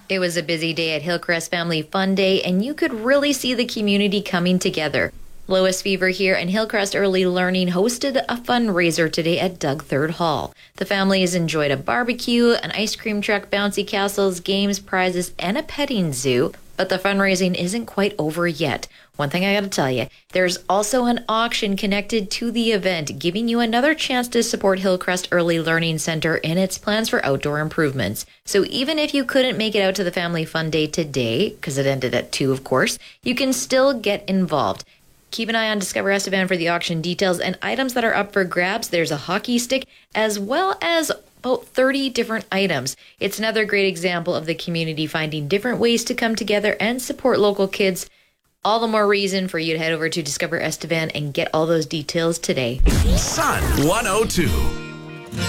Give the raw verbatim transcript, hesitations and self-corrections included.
It was a busy day at Hillcrest Family Fun Day, and you could really see the community coming together. Lois Fever here and Hillcrest Early Learning hosted a fundraiser today at Doug Third Hall. The family has enjoyed a barbecue, an ice cream truck, bouncy castles, games, prizes, and a petting zoo. But the fundraising isn't quite over yet. One thing I gotta tell you, there's also an auction connected to the event, giving you another chance to support Hillcrest Early Learning Center in its plans for outdoor improvements. So even if you couldn't make it out to the Family Fun Day today, because it ended at two, of course, you can still get involved. Keep an eye on Discover Estevan for the auction details and items that are up for grabs. There's a hockey stick as well as about thirty different items. It's another great example of the community finding different ways to come together and support local kids. All the more reason for you to head over to Discover Estevan and get all those details today. Sun one oh two.